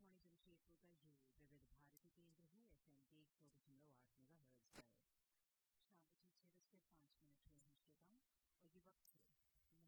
आकाशवाणी जमशेदपुर का ये विविध भारती केंद्र है FM के 100.8 मेगाहर्ट्ज